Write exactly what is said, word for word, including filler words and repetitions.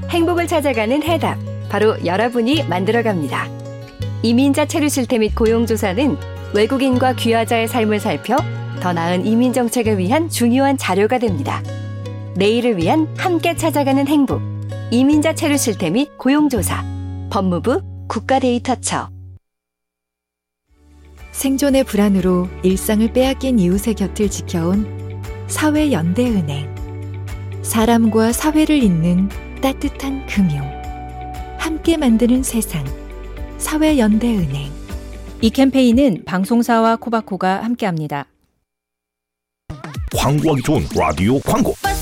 행복을 찾아가는 해답, 바로 여러분이 만들어갑니다. 이민자 체류 실태 및 고용조사는 외국인과 귀화자의 삶을 살펴 더 나은 이민 정책을 위한 중요한 자료가 됩니다. 내일을 위한 함께 찾아가는 행복, 이민자 체류 실태 및 고용조사, 법무부 국가데이터처. 생존의 불안으로 일상을 빼앗긴 이웃의 곁을 지켜온 사회연대은행. 사람과 사회를 잇는 따뜻한 금융. 함께 만드는 세상. 사회연대은행. 이 캠페인은 방송사와 코바코가 함께합니다. 광고하기 좋은 라디오 광고.